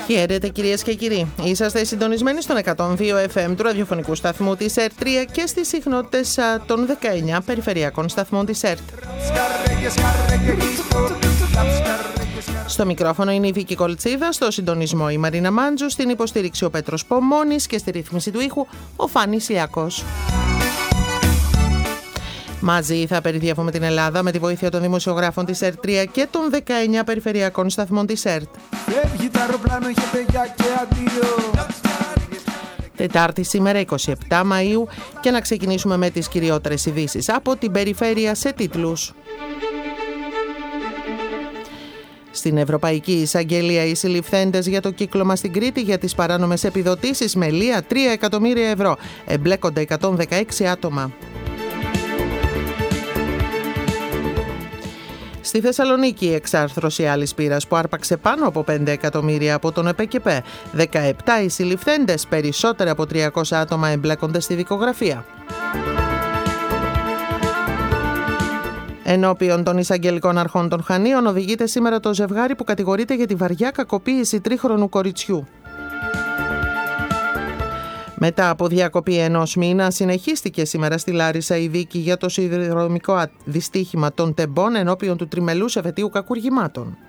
Χαίρετε κυρίες και κύριοι. Είσαστε συντονισμένοι στον 102 FM του ραδιοφωνικού σταθμού της ΕΡΤ3 και στις συχνότητες των 19 περιφερειακών σταθμών της ΕΡΤ. Στο μικρόφωνο είναι η Βίκη Κολτσίδα, στο συντονισμό η Μαρίνα Μάντζου, στην υποστήριξη ο Πέτρος Πομώνης και στη ρύθμιση του ήχου ο Φάνης Λιάκος. Μαζί θα περιδιεύουμε την Ελλάδα με τη βοήθεια των δημοσιογράφων της ΕΡΤ3 και των 19 περιφερειακών σταθμών της ΕΡΤ. Τετάρτη σήμερα 27 Μαΐου και να ξεκινήσουμε με τις κυριότερες ειδήσεις από την περιφέρεια σε τίτλους. Στην Ευρωπαϊκή Εισαγγελία οι συλληφθέντες για το κύκλωμα στην Κρήτη για τις παράνομες επιδοτήσεις με λία 3 εκατομμύρια ευρώ. Εμπλέκονται 116 άτομα. Στη Θεσσαλονίκη η εξάρθρωση άλλης πύρας που άρπαξε πάνω από 5 εκατομμύρια από τον ΕΠΕΚΕΠΕ. 17 οι συλληφθέντες, περισσότερα από 300 άτομα εμπλέκονται στη δικογραφία. Ενώπιον των εισαγγελικών αρχών των Χανίων οδηγείται σήμερα το ζευγάρι που κατηγορείται για τη βαριά κακοποίηση τρίχρονου κοριτσιού. Μετά από διακοπή ενός μήνα, συνεχίστηκε σήμερα στη Λάρισα η δίκη για το σιδηροδρομικό δυστύχημα των Τεμπών ενώπιον του τριμελούς εφετείου κακουργημάτων.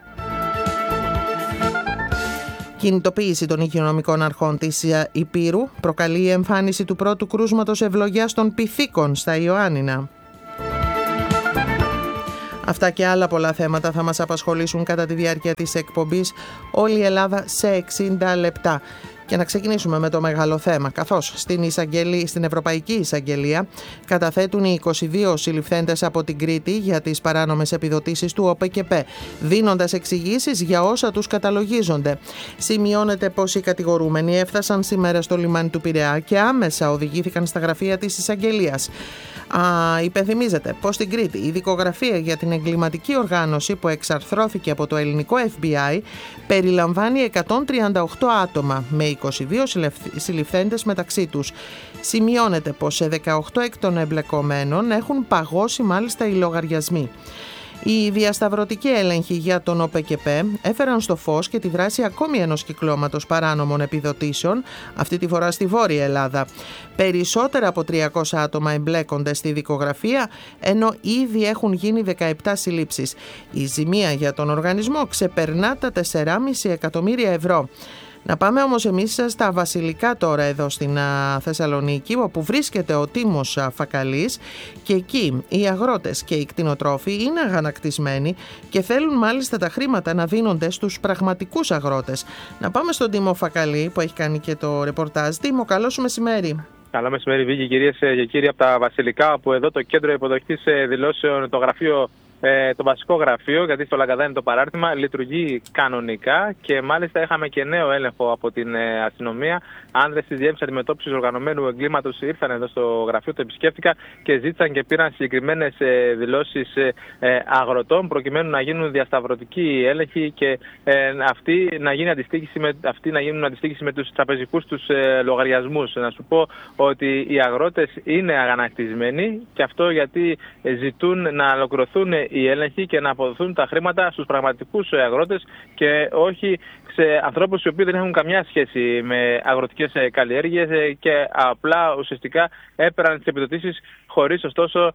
Κινητοποίηση των υγειονομικών αρχών της Ηπείρου προκαλεί η εμφάνιση του πρώτου κρούσματος ευλογιάς των Πυθίκων στα Ιωάννινα. Αυτά και άλλα πολλά θέματα θα μας απασχολήσουν κατά τη διάρκεια της εκπομπής «Όλη η Ελλάδα σε 60 λεπτά». Και να ξεκινήσουμε με το μεγάλο θέμα, καθώς στην Ευρωπαϊκή Εισαγγελία καταθέτουν οι 22 συλληφθέντες από την Κρήτη για τις παράνομες επιδοτήσεις του ΟΠΕΚΕΠΕ, δίνοντας εξηγήσεις για όσα τους καταλογίζονται. Σημειώνεται πως οι κατηγορούμενοι έφτασαν σήμερα στο λιμάνι του Πειραιά και άμεσα οδηγήθηκαν στα γραφεία της Εισαγγελίας. Υπενθυμίζεται πως στην Κρήτη η δικογραφία για την εγκληματική οργάνωση που εξαρθρώθηκε από το ελληνικό FBI περιλαμβάνει 138 άτομα με 22 συλληφθέντες μεταξύ τους. Σημειώνεται πως σε 18 εκ των εμπλεκομένων έχουν παγώσει μάλιστα οι λογαριασμοί. Οι διασταυρωτικοί έλεγχοι για τον ΟΠΕΚΕΠΕ έφεραν στο φως και τη δράση ακόμη ενός κυκλώματος παράνομων επιδοτήσεων, αυτή τη φορά στη Βόρεια Ελλάδα. Περισσότερα από 300 άτομα εμπλέκονται στη δικογραφία, ενώ ήδη έχουν γίνει 17 συλλήψεις. Η ζημία για τον οργανισμό ξεπερνά τα 4,5 εκατομμύρια ευρώ. Να πάμε όμως εμείς στα βασιλικά τώρα εδώ στην Θεσσαλονίκη, όπου βρίσκεται ο Τίμος Φακαλής και εκεί οι αγρότες και οι κτηνοτρόφοι είναι αγανακτισμένοι και θέλουν μάλιστα τα χρήματα να δίνονται στους πραγματικούς αγρότες. Να πάμε στον Τίμο Φακαλή που έχει κάνει και το ρεπορτάζ. Τίμο, καλό σου μεσημέρι. Καλό μεσημέρι, Βίκη, κυρίες και κύριοι από τα βασιλικά, που εδώ το κέντρο υποδοχής δηλώσεων, το γραφείο, το βασικό γραφείο, γιατί στο Λαγκαδά είναι το παράρτημα, λειτουργεί κανονικά και μάλιστα είχαμε και νέο έλεγχο από την αστυνομία. Άνδρες της Διεύθυνσης Αντιμετώπισης Οργανωμένου Εγκλήματος ήρθαν εδώ στο γραφείο, το επισκέφτηκα και ζήτησαν και πήραν συγκεκριμένες δηλώσεις αγροτών προκειμένου να γίνουν διασταυρωτικοί έλεγχοι και αυτοί να γίνουν αντιστοίχηση με τους τραπεζικούς τους λογαριασμούς. Να σου πω ότι οι αγρότες είναι αγανακτισμένοι και αυτό γιατί ζητούν να ολοκληρωθούν οι έλεγχοι και να αποδοθούν τα χρήματα στους πραγματικούς αγρότες και όχι σε ανθρώπους οι οποίοι δεν έχουν καμιά σχέση με αγροτικές καλλιέργειες και απλά ουσιαστικά έπαιρναν τις επιδοτήσεις χωρίς ωστόσο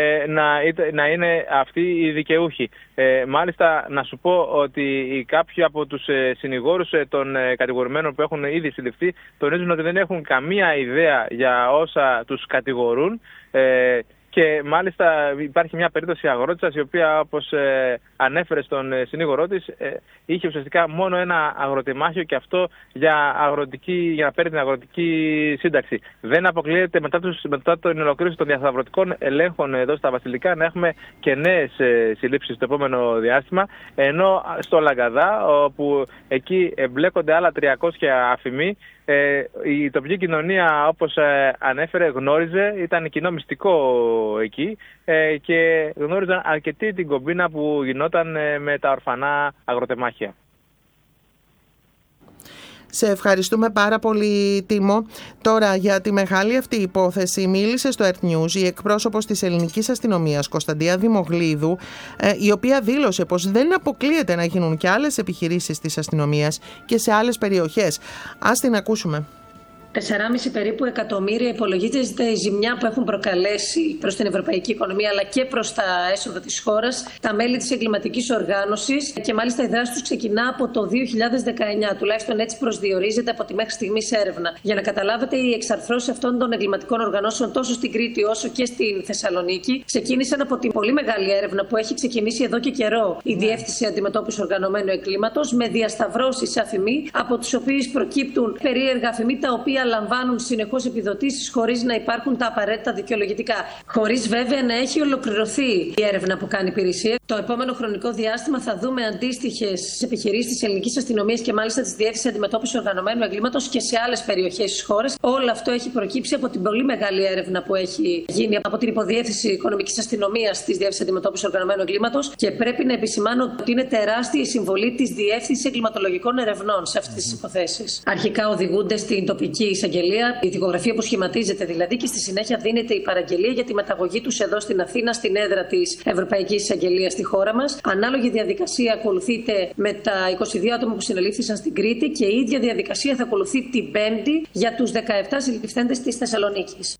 να είναι αυτοί οι δικαιούχοι. Μάλιστα να σου πω ότι κάποιοι από τους συνηγόρους των κατηγορουμένων που έχουν ήδη συλληφθεί τονίζουν ότι δεν έχουν καμία ιδέα για όσα τους κατηγορούν. Και μάλιστα υπάρχει μια περίπτωση αγρότησας η οποία, όπως ανέφερε στον συνήγορό της, είχε ουσιαστικά μόνο ένα αγροτεμάχιο και αυτό για να παίρνει την αγροτική σύνταξη. Δεν αποκλείεται μετά την ολοκλήρωση των διασταυρωτικών ελέγχων εδώ στα βασιλικά να έχουμε και νέες συλλήψεις στο επόμενο διάστημα, ενώ στο Λαγκαδά, όπου εκεί εμπλέκονται άλλα 300 αφημοί, η τοπική κοινωνία, όπως ανέφερε, γνώριζε, ήταν κοινό μυστικό εκεί και γνώριζαν αρκετή την κομπίνα που γινόταν με τα ορφανά αγροτεμάχια. Σε ευχαριστούμε πάρα πολύ, Τίμο. Τώρα, για τη μεγάλη αυτή υπόθεση μίλησε στο Earth News η εκπρόσωπος της ελληνικής αστυνομίας Κωνσταντία Δημογλίδου, η οποία δήλωσε πως δεν αποκλείεται να γίνουν και άλλες επιχειρήσεις της αστυνομίας και σε άλλες περιοχές. Ας την ακούσουμε. 4,5 περίπου εκατομμύρια υπολογίζεται η ζημιά που έχουν προκαλέσει προς την ευρωπαϊκή οικονομία αλλά και προς τα έσοδα της χώρας τα μέλη της εγκληματικής οργάνωσης, και μάλιστα η δράση τους ξεκινά από το 2019, τουλάχιστον έτσι προσδιορίζεται από τη μέχρι στιγμής έρευνα. Για να καταλάβετε, οι εξαρθρώσεις αυτών των εγκληματικών οργανώσεων τόσο στην Κρήτη όσο και στην Θεσσαλονίκη ξεκίνησαν από την πολύ μεγάλη έρευνα που έχει ξεκινήσει εδώ και καιρό η Διεύθυνση Αντιμετώπισης Οργανωμένου Εγκλήματος, με διασταυρώσεις αφημί, από τις οποίες προκύπτουν περίεργα αφημί τα οποία λαμβάνουν συνεχώς επιδοτήσεις χωρίς να υπάρχουν τα απαραίτητα δικαιολογητικά. Χωρίς βέβαια να έχει ολοκληρωθεί η έρευνα που κάνει η υπηρεσία. Το επόμενο χρονικό διάστημα θα δούμε αντίστοιχες επιχειρήσεις της ελληνικής αστυνομίας και μάλιστα της Διεύθυνσης Αντιμετώπισης Οργανωμένου Εγκλήματος και σε άλλες περιοχές της χώρας. Όλο αυτό έχει προκύψει από την πολύ μεγάλη έρευνα που έχει γίνει από την Υποδιεύθυνση Οικονομικής Αστυνομίας της Διεύθυνσης Αντιμετώπισης Οργανωμένου Εγκλήματος, και πρέπει να επισημάνω ότι είναι τεράστια η συμβολή της Διεύθυνσης Εγκληματολογικών Ερευνών σε αυτές τις υποθέσεις. Αρχικά οδηγούνται στην τοπική εισαγγελία, η δικογραφία που σχηματίζεται δηλαδή, και στη συνέχεια δίνεται η παραγγελία για τη μεταγωγή τους εδώ στην Αθήνα, στην έδρα της Ευρωπαϊκής Εισαγγελίας στη χώρα μας. Ανάλογη διαδικασία ακολουθείται με τα 22 άτομα που συνελήφθησαν στην Κρήτη, και η ίδια διαδικασία θα ακολουθεί την Πέμπτη για τους 17 συλληφθέντες της Θεσσαλονίκης.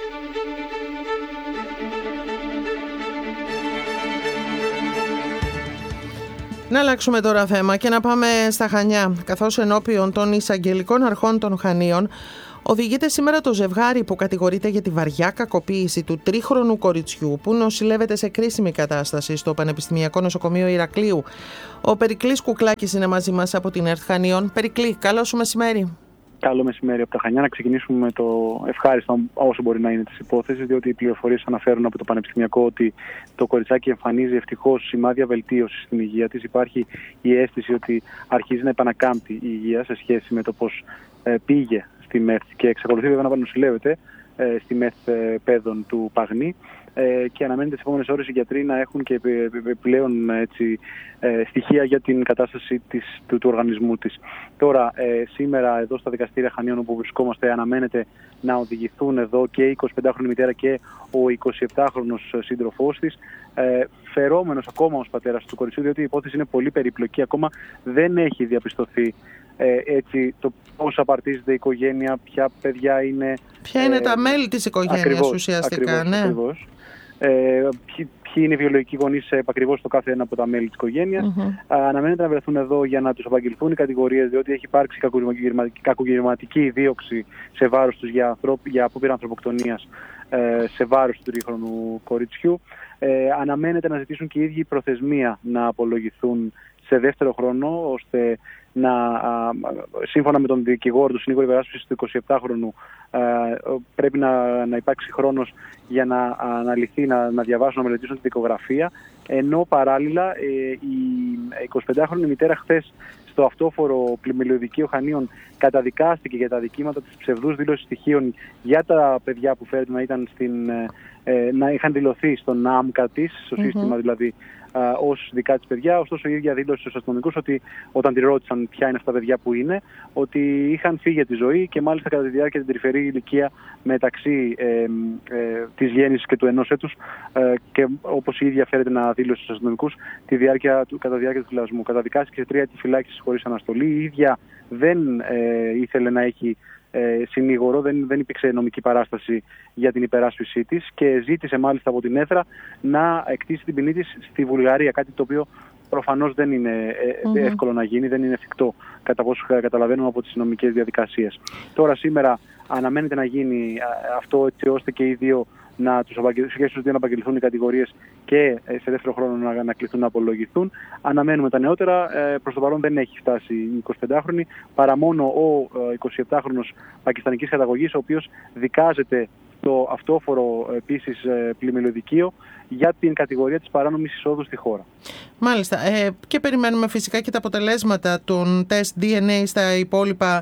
Να αλλάξουμε τώρα θέμα και να πάμε στα Χανιά, καθώς ενώπιον των εισαγγελικών αρχών των Χανίων οδηγείται σήμερα το ζευγάρι που κατηγορείται για τη βαριά κακοποίηση του 3χρονου κοριτσιού που νοσηλεύεται σε κρίσιμη κατάσταση στο Πανεπιστημιακό Νοσοκομείο Ηρακλείου. Ο Περικλής Κουκλάκης είναι μαζί μας από την Earth Χανίων. Περικλή, καλό σου μεσημέρι. Καλό μεσημέρι από τα Χανιά. Να ξεκινήσουμε με το ευχάριστο όσο μπορεί να είναι της υπόθεσης, διότι οι πληροφορίες αναφέρουν από το Πανεπιστημιακό ότι το κοριτσάκι εμφανίζει ευτυχώς σημάδια βελτίωσης στην υγεία της. Υπάρχει η αίσθηση ότι αρχίζει να επανακάμπτει η υγεία σε σχέση με το πώς πήγε στη ΜΕΘ, και εξακολουθεί βέβαια να νοσηλεύεται στη ΜΕΘ Παιδών του Παγνή, και αναμένεται τις επόμενες ώρες οι γιατροί να έχουν και πλέον στοιχεία για την κατάσταση του οργανισμού της. Τώρα, σήμερα εδώ στα δικαστήρια Χανίων όπου βρισκόμαστε, αναμένεται να οδηγηθούν εδώ και η 25χρονη μητέρα και ο 27χρονος σύντροφός της, φερόμενος ακόμα ως πατέρας του κοριτσιού, διότι η υπόθεση είναι πολύ περιπλοκή. Ακόμα δεν έχει διαπιστωθεί έτσι το πώς απαρτίζεται η οικογένεια, ποια παιδιά είναι. Ποια είναι τα μέλη της οικογένειας ακριβώς, ουσιαστικά. Ακριβώς. Ποιοι είναι οι βιολογικοί γονείς ακριβώς το κάθε ένα από τα μέλη της οικογένειας. Αναμένεται να βρεθούν εδώ για να τους απαγγελθούν οι κατηγορίες, διότι έχει υπάρξει κακουργηματική δίωξη σε βάρος τους για απόπειρα ανθρωποκτονίας σε βάρος του 3χρονου κοριτσιού. Αναμένεται να ζητήσουν και οι ίδιοι προθεσμία να απολογηθούν σε δεύτερο χρόνο, ώστε να, σύμφωνα με τον δικηγόρο του συνήγορου υπεράσπισης του 27χρονου, πρέπει να υπάρξει χρόνος για να αναλυθεί, να διαβάσουν, να μελετήσουν τη δικογραφία, ενώ παράλληλα η 25χρονη μητέρα χθες στο αυτόφορο πλημμυλιωδικείο Χανίων καταδικάστηκε για τα δικήματα της ψευδούς δήλωσης στοιχείων για τα παιδιά που φέρεται να είχαν δηλωθεί στον άμκα της, στο σύστημα δηλαδή, ως δικά της παιδιά. Ωστόσο η ίδια δήλωσε στους αστυνομικούς ότι όταν τη ρώτησαν ποια είναι αυτά τα παιδιά που είναι, ότι είχαν φύγει για τη ζωή, και μάλιστα κατά τη διάρκεια την τρυφερή ηλικία μεταξύ της γέννησης και του ενός έτους, και όπως η ίδια φέρεται να δήλωσε στους αστυνομικούς κατά τη διάρκεια του φυλασμού. Καταδικάστηκε σε 3 έτη φυλάκισης χωρίς αναστολή. Η ίδια δεν ήθελε να έχει συνήγορο, δεν υπήρξε νομική παράσταση για την υπεράσπιση της, και ζήτησε μάλιστα από την έδρα να εκτίσει την ποινή της στη Βουλγαρία, κάτι το οποίο προφανώς δεν είναι εύκολο να γίνει, δεν είναι εφικτό κατά πόσο καταλαβαίνουμε από τις νομικές διαδικασίες. Τώρα σήμερα αναμένεται να γίνει αυτό, έτσι ώστε και οι δύο να απαγγελθούν οι κατηγορίες και σε δεύτερο χρόνο να κληθούν να απολογηθούν. Αναμένουμε τα νεότερα. Προς το παρόν δεν έχει φτάσει η 25χρονη, παρά μόνο ο 27χρονος πακιστανικής καταγωγής, ο οποίος δικάζεται στο αυτόφορο επίσης πλημμυλιωδικείο για την κατηγορία της παράνομης εισόδου στη χώρα. Μάλιστα. Και περιμένουμε φυσικά και τα αποτελέσματα των τεστ DNA στα υπόλοιπα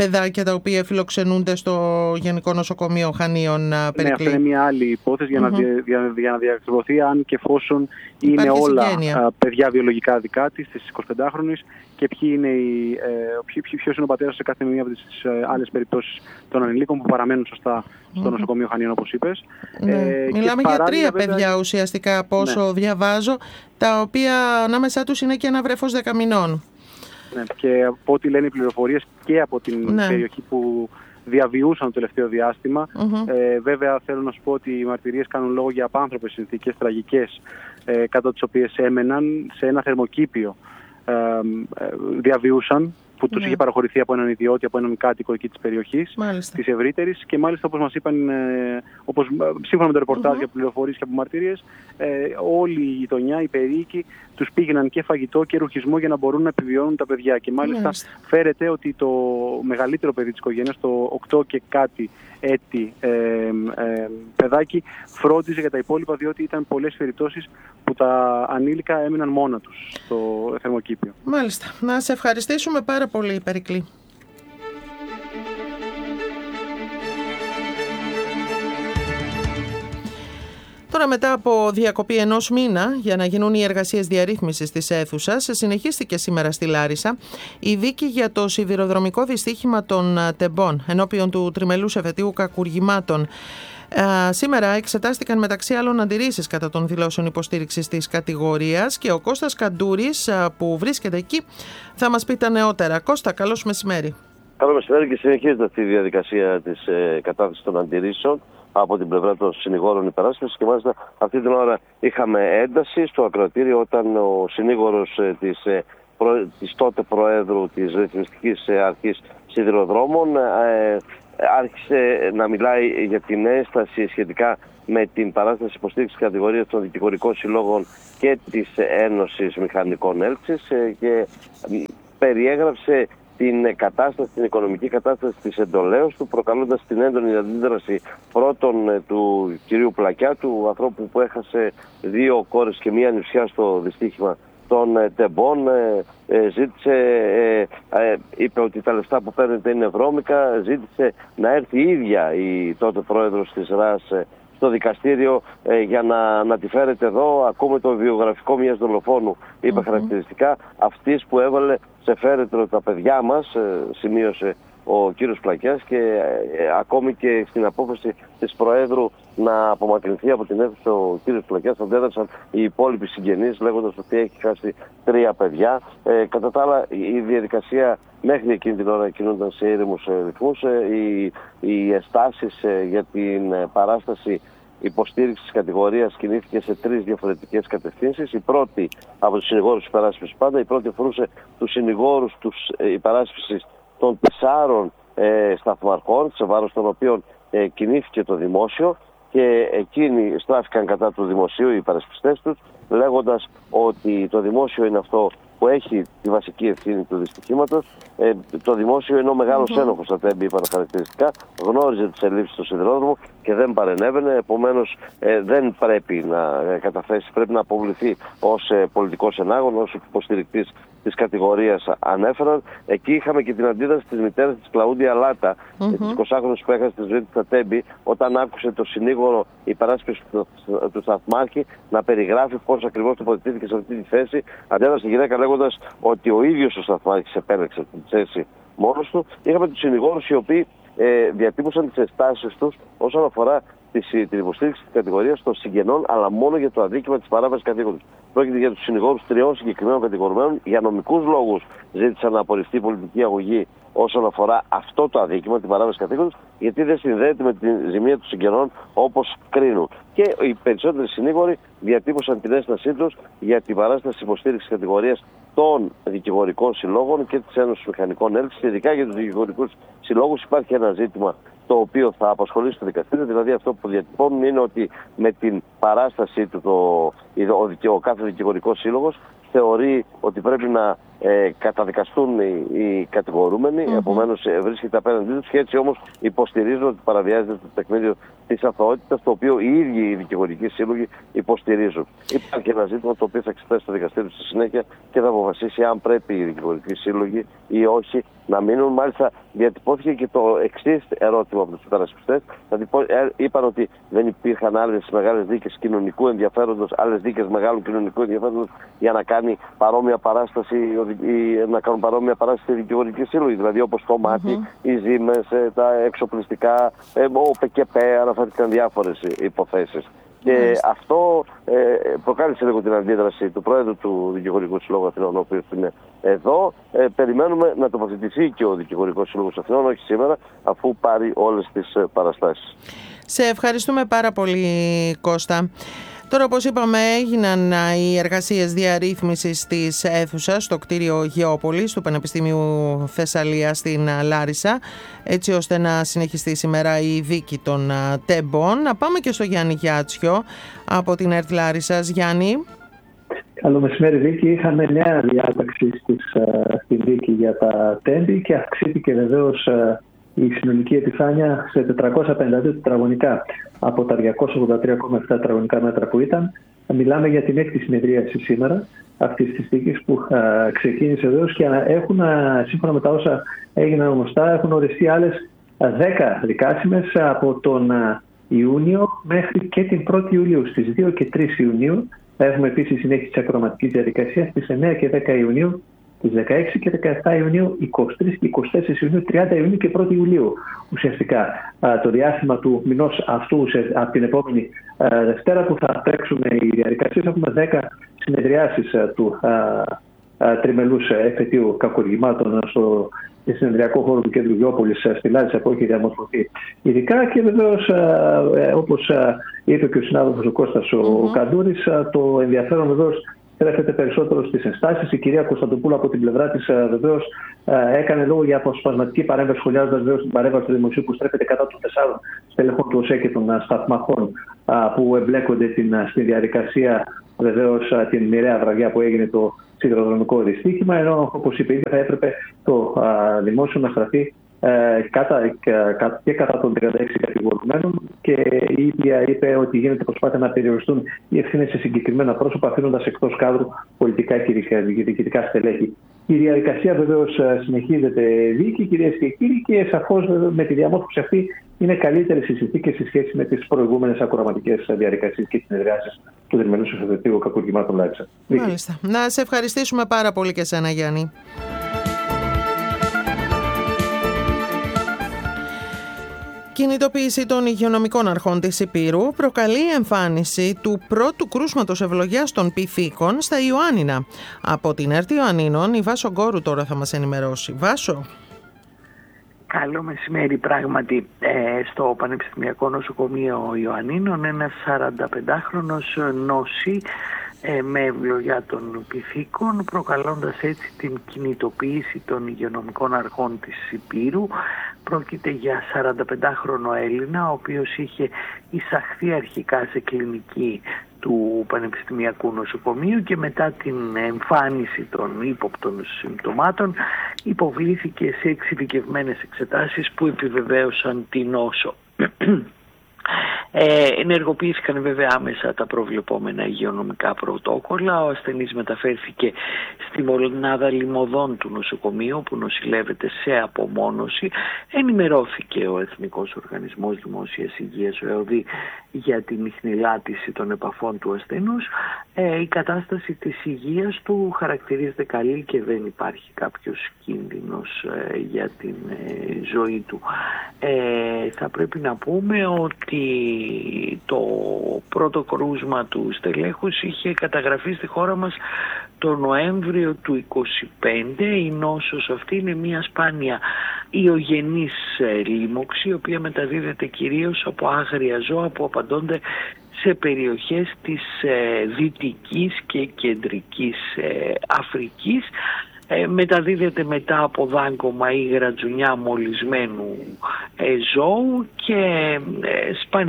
παιδάκια τα οποία φιλοξενούνται στο Γενικό Νοσοκομείο Χανίων, Περικλή? Ναι, αυτή είναι μια άλλη υπόθεση για να διακριβωθεί αν και εφόσον είναι όλα παιδιά βιολογικά δικά της, της 25χρονης, και ποιος είναι ο πατέρας σε κάθε μία από τις άλλες περιπτώσεις των ανηλίκων που παραμένουν σωστά στο νοσοκομείο Χανίων, όπως είπες. Μιλάμε για 3 παιδιά ουσιαστικά, από όσο διαβάζω, τα οποία ανάμεσά τους είναι και ένα βρέφος 10 μηνών. Ναι, και από ό,τι λένε οι πληροφορίες και από την περιοχή που διαβιούσαν το τελευταίο διάστημα, βέβαια θέλω να σου πω ότι οι μαρτυρίες κάνουν λόγο για απάνθρωπες συνθήκες, τραγικές, κάτω τις οποίες έμεναν σε ένα θερμοκήπιο. Διαβιούσαν, που τους είχε παραχωρηθεί από έναν ιδιώτη, από έναν κάτοικο εκεί της περιοχής, της ευρύτερης, και μάλιστα, όπως μας είπαν, σύμφωνα με το ρεπορτάζ και πληροφορίες και από μαρτυρίες, όλη η γειτονιά, οι περίοικοι, τους πήγαιναν και φαγητό και ρουχισμό για να μπορούν να επιβιώνουν τα παιδιά. Και μάλιστα φέρεται ότι το μεγαλύτερο παιδί της οικογένειας, το 8 και κάτι έτη παιδάκι, φρόντιζε για τα υπόλοιπα, διότι ήταν πολλές περιπτώσεις που τα ανήλικα έμειναν μόνα τους στο θερμοκήπιο. Μάλιστα. Να σε ευχαριστήσουμε πάρα πολύ, Περικλή. Τώρα, μετά από διακοπή 1 μήνα για να γίνουν οι εργασίες διαρρύθμισης της αίθουσας, συνεχίστηκε σήμερα στη Λάρισα η δίκη για το σιδηροδρομικό δυστύχημα των Τεμπών ενώπιον του τριμελούς εφετείου κακουργημάτων. Σήμερα εξετάστηκαν μεταξύ άλλων αντιρρήσεις κατά των δηλώσεων υποστήριξης της κατηγορίας, και ο Κώστας Καντούρης, που βρίσκεται εκεί, θα μας πει τα νεότερα. Κώστα, καλώς μεσημέρι. Καλό μεσημέρι, και συνεχίζεται αυτή η διαδικασία της κατάθεσης των αντιρρήσεων από την πλευρά των συνηγόρων υπεράσπισης, και μάλιστα αυτή την ώρα είχαμε ένταση στο ακροατήριο όταν ο συνήγορος της τότε Προέδρου της Ρυθμιστικής Αρχής Σιδηροδρόμων άρχισε να μιλάει για την ένσταση σχετικά με την παράσταση υποστήριξης κατηγορίας των δικηγορικών συλλόγων και της Ένωσης Μηχανικών Έλξης, και περιέγραψε την οικονομική κατάσταση της εντολέως του, προκαλώντας την έντονη αντίδραση πρώτον του κυρίου Πλακιά, του ανθρώπου που έχασε 2 κόρες και 1 νηψιά στο δυστύχημα των Τεμπών. Είπε ότι τα λεφτά που παίρνετε είναι βρώμικα, ζήτησε να έρθει η ίδια η τότε πρόεδρος της ΡΑΣ στο δικαστήριο για να τη φέρετε εδώ. Ακούμε το βιογραφικό μιας δολοφόνου, είπε χαρακτηριστικά, αυτής που έβαλε σε φέρετρο τα παιδιά μας, σημείωσε ο κύριος Πλακιάς, και ακόμη και στην απόφαση της Προέδρου να απομακρυνθεί από την αίθουσα ο κύριος Πλακιάς αντέδρασαν οι υπόλοιποι συγγενείς, λέγοντας ότι έχει χάσει 3 παιδιά. Κατά τα άλλα, η διαδικασία μέχρι εκείνη την ώρα κινούνταν σε ήρεμους ρυθμούς. Οι εστάσεις για την παράσταση υποστήριξης της κατηγορίας κινήθηκε σε 3 διαφορετικές κατευθύνσεις. Η πρώτη από τους συνηγόρους υπεράσπισης πάντα, η πρώτη αφορούσε τους συνηγόρους υπεράσπισης των 4 σταθμαρχών, σε βάρος των οποίων κινήθηκε το δημόσιο, και εκείνοι στράφηκαν κατά του δημοσίου, οι υπερασπιστές τους, λέγοντας ότι το δημόσιο είναι αυτό που έχει τη βασική ευθύνη του δυστυχήματος. Το δημόσιο είναι ο μεγάλος ένοχος, τα Τέμπη είπαν χαρακτηριστικά, γνώριζε τις ελλείψεις του σιδηρόδρομου και δεν παρενέβαινε, επομένως δεν πρέπει να καταθέσει, πρέπει να αποβληθεί ως πολιτικός ενάγων, ως υποστηρικτής της κατηγορίας ανέφεραν. Εκεί είχαμε και την αντίδραση της μητέρας της Κλαούντια Λάτα, της 20χρονης που έχασε τη ζωή της στα Τέμπη, όταν άκουσε το συνήγορο υπεράσπιση του σταθμάρχη να περιγράφει πώς ακριβώς τοποθετήθηκε σε αυτή τη θέση. Αντέδρασε η γυναίκα λέγοντας ότι ο ίδιος ο σταθμάρχης επέλεξε τη θέση μόνος του. Είχαμε τους συνηγόρους οι οποίοι διατύπωσαν τις αισθάσεις τους όσον αφορά την υποστήριξη της κατηγορίας των συγγενών, αλλά μόνο για το αδίκημα της παράβασης καθήκοντος. Πρόκειται για τους συνηγόρους 3 συγκεκριμένων κατηγορουμένων. Για νομικούς λόγους ζήτησαν να απορριφθεί η πολιτική αγωγή όσον αφορά αυτό το αδίκημα, την παράβαση καθήκοντος, γιατί δεν συνδέεται με τη ζημία των συγγενών όπως κρίνουν. Και οι περισσότεροι συνήγοροι διατύπωσαν την ένστασή τους για την παράσταση υποστήριξης κατηγορίας των δικηγορικών συλλόγων και της Ένωσης Μηχανικών Έλξης. Ειδικά για τους δικηγορικούς συλλόγους υπάρχει ένα ζήτημα το οποίο θα απασχολήσει το δικαστήριο. Δηλαδή, αυτό που διατυπώνουν είναι ότι με την παράστασή του ο κάθε δικηγορικός σύλλογος θεωρεί ότι πρέπει να καταδικαστούν οι κατηγορούμενοι, επομένως βρίσκεται απέναντί τους, και έτσι όμως υποστηρίζουν ότι παραβιάζεται το τεκμήριο της αθωότητας, το οποίο οι ίδιοι οι δικηγορικοί σύλλογοι υποστηρίζουν. Υπάρχει ένα ζήτημα το οποίο θα εξετάσει το δικαστήριο στη συνέχεια και θα αποφασίσει αν πρέπει οι δικηγορικοί σύλλογοι ή όχι να μείνουν. Μάλιστα, διατυπώθηκε και το εξής ερώτημα από τους υπερασπιστές. Είπαν ότι δεν υπήρχαν άλλες μεγάλες δίκες κοινωνικού ενδιαφέροντος, άλλες δίκες μεγάλου κοινωνικού ενδιαφέροντος για να κάνει παρόμοια παράσταση ή να κάνουν παρόμοια παράσταση οι δικηγορικοί σύλλογοι. Δηλαδή, όπως το μάτι, οι ζήμες, τα εξοπλιστικά, ο ΠΚΠ, αναφέρθηκαν διάφορες υποθέσεις. Και αυτό προκάλεσε λίγο την αντίδραση του Πρόεδρου του Δικηγορικού Συλλόγου Αθηνών, ο οποίος είναι εδώ. Περιμένουμε να τοποθετηθεί και ο Δικηγορικός Σύλλογος Αθηνών, όχι σήμερα, αφού πάρει όλες τις παραστάσεις. Σε ευχαριστούμε πάρα πολύ, Κώστα. Τώρα, όπως είπαμε, έγιναν οι εργασίες διαρρύθμισης της αίθουσας στο κτίριο Γεώπολης του Πανεπιστημίου Θεσσαλίας στην Λάρισα, έτσι ώστε να συνεχιστεί σήμερα η δίκη των τεμπών. Να πάμε και στο Γιάννη Γιάτσιο από την ΕΡΤ Λάρισσας. Γιάννη. Καλό μεσημέρι, Βίκη. Είχαμε νέα διάταξη στη δίκη για τα τέμπη και αυξήθηκε βεβαίως η συνολική επιφάνεια σε 452 τετραγωνικά από τα 283,7 τετραγωνικά μέτρα που ήταν. Μιλάμε για την έκτη συνεδρίαση σήμερα αυτής της δίκης που ξεκίνησε εδώ και έχουν, σύμφωνα με τα όσα έγιναν γνωστά, έχουν οριστεί άλλες 10 δικάσιμες από τον Ιούνιο μέχρι και την 1η Ιουλίου. Στις 2 και 3 Ιουνίου θα έχουμε επίσης συνέχιση της ακροματικής διαδικασίας στις 9 και 10 Ιουνίου, τις 16 και 17 Ιουνίου, 23 και 24 Ιουνίου, 30 Ιουνίου και 1η Ιουλίου. Ουσιαστικά το διάστημα του μηνός αυτού από την επόμενη Δευτέρα που θα τρέξουν οι διαδικασίες, έχουμε 10 συνεδριάσεις του τριμελούς εφετείου κακουργημάτων στο συνεδριακό χώρο του κέντρου Γεώπολης στη Λάρισα που έχει διαμορφωθεί ειδικά, και βεβαίως όπως είπε και ο συνάδελφος ο Κώστας ο Καντούρης, το ενδιαφέρον βεβαίως στρέφεται περισσότερο στις ενστάσεις. Η κυρία Κωνσταντοπούλου από την πλευρά της βεβαίως έκανε λόγο για αποσπασματική παρέμβαση, σχολιάζοντας βεβαίως την παρέμβαση του Δημοσίου που στρέφεται κατά των 4 στελεχών του ΟΣΕ και των σταθμαχών που εμπλέκονται στη διαδικασία, βεβαίως την μοιραία βραδιά που έγινε το σιδηροδρομικό δυστύχημα, ενώ όπως είπε θα έπρεπε το δημόσιο να στραφεί και κατά των 36 κατηγορουμένων, και η ίδια είπε ότι γίνεται προσπάθεια να περιοριστούν οι ευθύνες σε συγκεκριμένα πρόσωπα, αφήνοντας εκτός κάδρου πολιτικά και διοικητικά στελέχη. Η διαδικασία βεβαίως συνεχίζεται δίκη, κυρίες και κύριοι, και σαφώς με τη διαμόρφωση αυτή είναι καλύτερες οι συνθήκες σε σχέση με τις προηγούμενες ακροαματικές διαδικασίες και συνεδριάσεις του Τριμελούς Εφετείου Κακουργημάτων Λάρισα. Μάλιστα. Να σε ευχαριστήσουμε πάρα πολύ και εσένα, Γιάννη. Κινητοποίηση των υγειονομικών αρχών της Ηπείρου προκαλεί εμφάνιση του πρώτου κρούσματος ευλογίας των πυθίκων στα Ιωάννινα. Από την ΕΡΤ Ιωαννίνων, η Βάσο Γκόρου τώρα θα μας ενημερώσει. Βάσο. Καλό μεσημέρι. Πράγματι, στο Πανεπιστημιακό Νοσοκομείο Ιωαννίνων ένας 45χρονος νόση με ευλογιά των πυθίκων, προκαλώντας έτσι την κινητοποίηση των υγειονομικών αρχών της Ηπείρου. Πρόκειται για 45χρονο Έλληνα, ο οποίος είχε εισαχθεί αρχικά σε κλινική του Πανεπιστημιακού Νοσοκομείου και μετά την εμφάνιση των ύποπτων συμπτωμάτων υποβλήθηκε σε εξειδικευμένες εξετάσεις που επιβεβαίωσαν την νόσο. Ενεργοποιήθηκαν βέβαια άμεσα τα προβλεπόμενα υγειονομικά πρωτόκολλα. Ο ασθενής μεταφέρθηκε στη μονάδα λιμωδών του νοσοκομείου που νοσηλεύεται σε απομόνωση. Ενημερώθηκε ο Εθνικός Οργανισμός Δημόσιας Υγείας, ο ΕΟΔΗ, για την ιχνηλάτηση των επαφών του ασθενούς. Η κατάσταση της υγείας του χαρακτηρίζεται καλή και δεν υπάρχει κάποιος κίνδυνος για την ζωή του. Θα πρέπει να πούμε ότι το πρώτο κρούσμα του στελέχους είχε καταγραφεί στη χώρα μας το Νοέμβριο του 2025. Η νόσος αυτή είναι μια σπάνια ιογενής λίμωξη, η οποία μεταδίδεται κυρίως από άγρια ζώα που απαντώνται σε περιοχές της Δυτικής και Κεντρικής Αφρικής. Μεταδίδεται μετά από δάγκωμα ή γρατζουνιά μολυσμένου ζώου και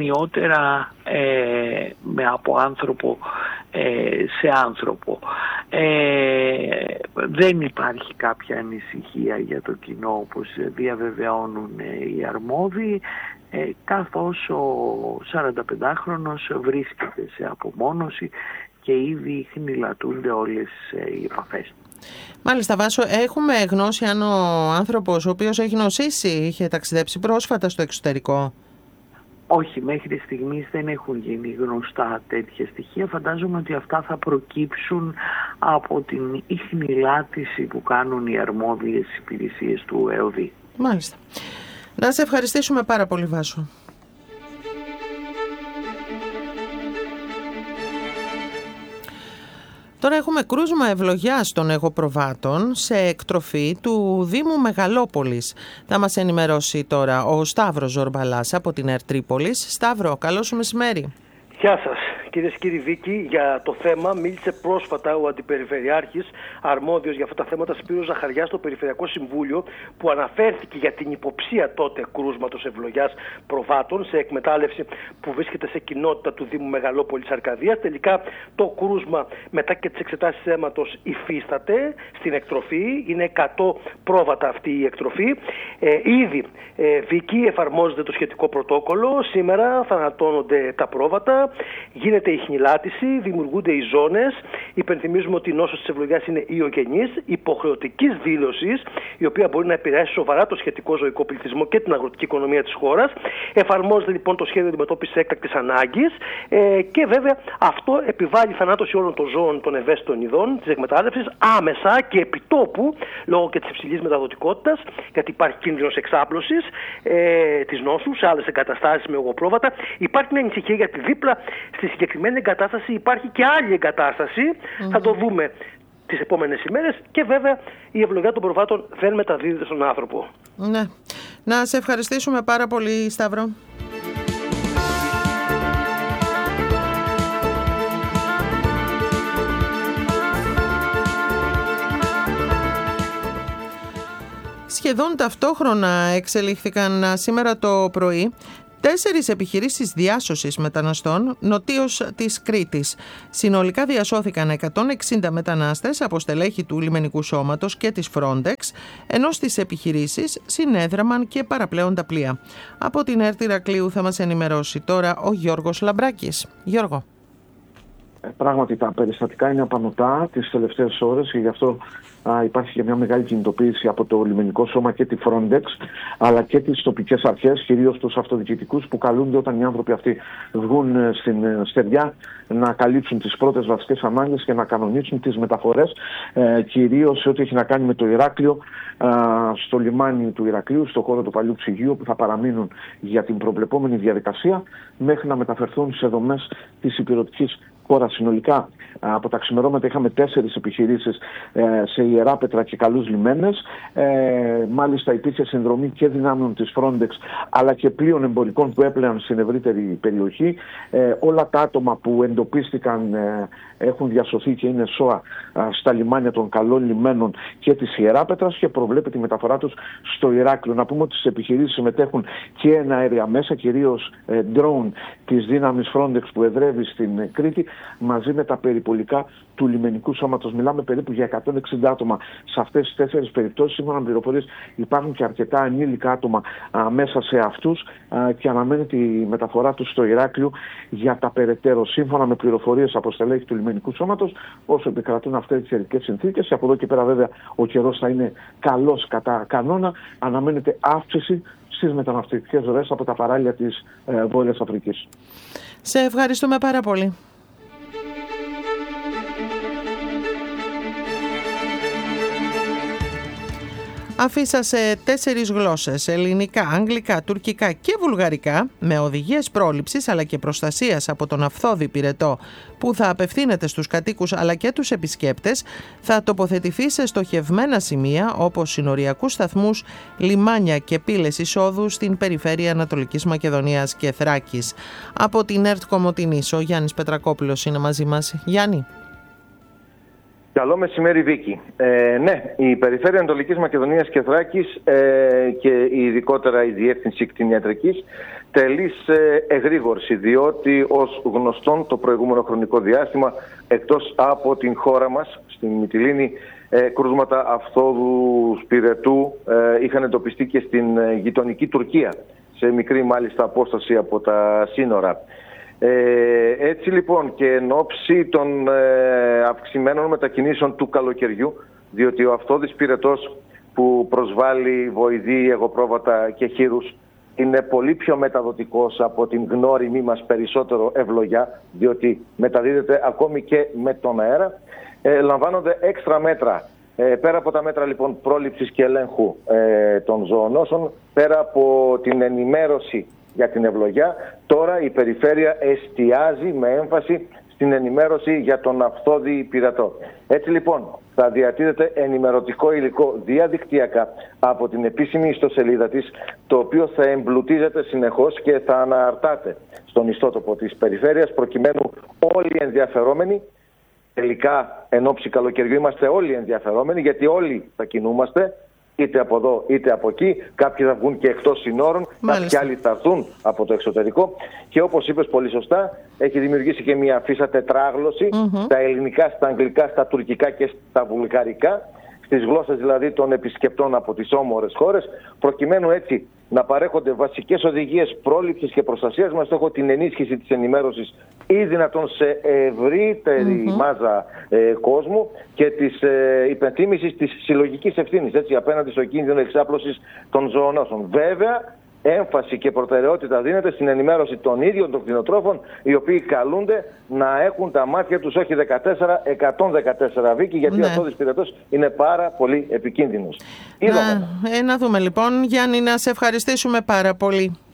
σπανιότερα από άνθρωπο σε άνθρωπο. Δεν υπάρχει κάποια ανησυχία για το κοινό, όπως διαβεβαιώνουν οι αρμόδιοι, καθώς ο 45χρονος βρίσκεται σε απομόνωση και ήδη χνηλατούνται όλες οι επαφές. Μάλιστα, Βάσο, έχουμε γνώση αν ο άνθρωπος ο οποίος έχει νοσήσει είχε ταξιδέψει πρόσφατα στο εξωτερικό? Όχι, μέχρι στιγμής δεν έχουν γίνει γνωστά τέτοια στοιχεία. Φαντάζομαι ότι αυτά θα προκύψουν από την ιχνηλάτηση που κάνουν οι αρμόδιες υπηρεσίες του ΕΟΔΗ. Μάλιστα. Να σε ευχαριστήσουμε πάρα πολύ, Βάσο. Τώρα έχουμε κρούσμα ευλογιάς των εγωπροβάτων σε εκτροφή του Δήμου Μεγαλόπολης. Θα μας ενημερώσει τώρα ο Σταύρος Ζορμπαλάς από την ΕΡΤ Τρίπολης. Σταύρο, καλό σου μεσημέρι. Γεια σας. Κυρίες και κύριοι, Βίκη, για το θέμα μίλησε πρόσφατα ο Αντιπεριφερειάρχης αρμόδιος για αυτά τα θέματα, Σπύρος Ζαχαριάς, στο Περιφερειακό Συμβούλιο, που αναφέρθηκε για την υποψία τότε κρούσματος ευλογιάς προβάτων σε εκμετάλλευση που βρίσκεται σε κοινότητα του Δήμου Μεγαλόπολης Αρκαδίας. Τελικά το κρούσμα, μετά και τις εξετάσεις αίματος, υφίσταται στην εκτροφή. Είναι 100 πρόβατα αυτή η εκτροφή. Ήδη, Βίκη, εφαρμόζεται το σχετικό πρωτόκολλο. Σήμερα θανατώνονται τα πρόβατα. Γίνεται η χνηλάτιση, δημιουργούνται οι ζώνες. Υπενθυμίζουμε ότι η νόσος της ευλογιάς είναι ιογενής, υποχρεωτικής δήλωσης, η οποία μπορεί να επηρεάσει σοβαρά το σχετικό ζωικό πληθυσμό και την αγροτική οικονομία της χώρας. Εφαρμόζεται λοιπόν το σχέδιο αντιμετώπισης έκτακτης ανάγκης και βέβαια αυτό επιβάλλει θανάτωση όλων των ζώων των ευαίσθητων ειδών της εκμετάλλευσης άμεσα και επιτόπου, λόγω και της υψηλής μεταδοτικότητας, γιατί υπάρχει κίνδυνος εξάπλωσης της νόσου σε άλλες εγκαταστάσεις με εγωπρόβατα. Υπάρχει μια ανησυχία γιατί δίπλα στη συγκεκριμένη εγκατάσταση υπάρχει και άλλη εγκατάσταση. Θα το δούμε τις επόμενες ημέρες και βέβαια η ευλογιά των προβάτων δεν μεταδίδεται στον άνθρωπο. Ναι. Να σε ευχαριστήσουμε πάρα πολύ, Σταύρο. Σχεδόν ταυτόχρονα εξελίχθηκαν σήμερα το πρωί 4 επιχειρήσεις διάσωσης μεταναστών νοτίως της Κρήτης. Συνολικά διασώθηκαν 160 μετανάστες από στελέχη του λιμενικού σώματος και της Frontex, ενώ στις επιχειρήσεις συνέδραμαν και παραπλέοντα πλοία. Από την ΕΡΤ Ηρακλείου θα μας ενημερώσει τώρα ο Γιώργος Λαμπράκης. Γιώργο. Πράγματι τα περιστατικά είναι απανωτά τις τελευταίες ώρες και γι' αυτό υπάρχει και μια μεγάλη κινητοποίηση από το λιμενικό σώμα και τη Frontex, αλλά και τις τοπικές αρχές, κυρίως τους αυτοδιοικητικούς, που καλούνται όταν οι άνθρωποι αυτοί βγουν στην στεριά να καλύψουν τις πρώτες βασικές ανάγκες και να κανονίσουν τις μεταφορές, κυρίως σε ό,τι έχει να κάνει με το Ηράκλειο, στο λιμάνι του Ηρακλείου, στο χώρο του παλιού ψυγείου, που θα παραμείνουν για την προβλεπόμενη διαδικασία μέχρι να μεταφερθούν σε δομές της υπηρετικής χώρας. Συνολικά από τα ξημερώματα είχαμε 4 επιχειρήσεις σε Ιεράπετρα και καλούς λιμένες. Μάλιστα υπήρχε συνδρομή και δυνάμεων της Frontex αλλά και πλοίων εμπορικών που έπλεαν στην ευρύτερη περιοχή. Όλα τα άτομα που εντοπίστηκαν έχουν διασωθεί και είναι σώα στα λιμάνια των καλών λιμένων και της Ιεράπετρας και προβλέπεται η μεταφορά τους στο Ηράκλειο. Να πούμε ότι στις επιχειρήσεις συμμετέχουν και εναέρια μέσα, κυρίως drone της δύναμης Frontex που εδρεύει στην Κρήτη, μαζί με τα περιπολικά του λιμενικού σώματος. Μιλάμε περίπου για 160 άτομα σε αυτές τις 4 περιπτώσεις. Σύμφωνα με πληροφορίες υπάρχουν και αρκετά ανήλικα άτομα μέσα σε αυτούς και αναμένεται η μεταφορά τους στο Ηράκλειο για τα περαιτέρω. Σύμφωνα με πληροφορίες από στελέχη του λιμενικού σώματος, όσο επικρατούν αυτές τις καιρικές συνθήκες, από εδώ και πέρα βέβαια ο καιρός θα είναι καλός κατά κανόνα, αναμένεται αύξηση στις μεταναστευτικές ροές από τα παράλια της Βόρειας Αφρικής. Σε ευχαριστούμε πάρα πολύ. Αφήσα σε 4 γλώσσες, ελληνικά, αγγλικά, τουρκικά και βουλγαρικά, με οδηγίες πρόληψης αλλά και προστασίας από τον αυθώδη πυρετό που θα απευθύνεται στους κατοίκους αλλά και τους επισκέπτες, θα τοποθετηθεί σε στοχευμένα σημεία όπως συνοριακούς σταθμούς, λιμάνια και πύλες εισόδου στην περιφέρεια Ανατολικής Μακεδονίας και Θράκης. Από την ΕΡΤ Κομοτηνής, ο Γιάννης Πετρακόπουλος είναι μαζί μας. Γιάννη. Καλό μεσημέρι, Βίκη. Ναι, η Περιφέρεια Ανατολικής Μακεδονίας και Θράκης και ειδικότερα η Διεύθυνση Κτηνιατρικής τελεί σε εγρήγορση, διότι ως γνωστόν το προηγούμενο χρονικό διάστημα, εκτός από την χώρα μας, στην Μυτιλήνη, κρούσματα αφθόδου σπυρετού είχαν εντοπιστεί και στην γειτονική Τουρκία, σε μικρή μάλιστα απόσταση από τα σύνορα. Έτσι λοιπόν, και εν ώψη των αυξημένων μετακινήσεων του καλοκαιριού, διότι ο αφθόδης πυρετός που προσβάλλει βοηδή, αιγοπρόβατα και χείρους είναι πολύ πιο μεταδοτικός από την γνώριμη μας περισσότερο ευλογιά, διότι μεταδίδεται ακόμη και με τον αέρα, λαμβάνονται έξτρα μέτρα. Πέρα από τα μέτρα λοιπόν πρόληψης και ελέγχου των ζωονόσων, πέρα από την ενημέρωση για την ευλογιά, τώρα η Περιφέρεια εστιάζει με έμφαση στην ενημέρωση για τον αφθόδη πυρετό. Έτσι λοιπόν θα διατίθεται ενημερωτικό υλικό διαδικτυακά από την επίσημη ιστοσελίδα της, το οποίο θα εμπλουτίζεται συνεχώς και θα αναρτάται στον ιστότοπο της Περιφέρειας, προκειμένου όλοι οι ενδιαφερόμενοι, τελικά εν ώψη καλοκαιριού είμαστε όλοι ενδιαφερόμενοι, γιατί όλοι θα κινούμαστε, είτε από εδώ είτε από εκεί. Κάποιοι θα βγουν και εκτός συνόρων, κάποιοι άλλοι θα έρθουν από το εξωτερικό. Και όπως είπες πολύ σωστά, έχει δημιουργήσει και μια φύσα τετράγλωση, στα ελληνικά, στα αγγλικά, στα τουρκικά και στα βουλγαρικά, στις γλώσσες δηλαδή των επισκεπτών από τις όμορες χώρες, προκειμένου έτσι να παρέχονται βασικές οδηγίες πρόληψης και προστασίας με στόχο την ενίσχυση της ενημέρωσης ή δυνατόν σε ευρύτερη μάζα κόσμου και της υπενθύμησης της συλλογικής ευθύνης, έτσι, απέναντι στο κίνδυνο εξάπλωσης των ζωονόσων. Βέβαια, έμφαση και προτεραιότητα δίνεται στην ενημέρωση των ίδιων των κτηνοτρόφων, οι οποίοι καλούνται να έχουν τα μάτια τους όχι 14, 114 Βίκη, γιατί ο αφθόδης πυρετός είναι πάρα πολύ επικίνδυνος. Να δούμε λοιπόν, Γιάννη, να σε ευχαριστήσουμε πάρα πολύ.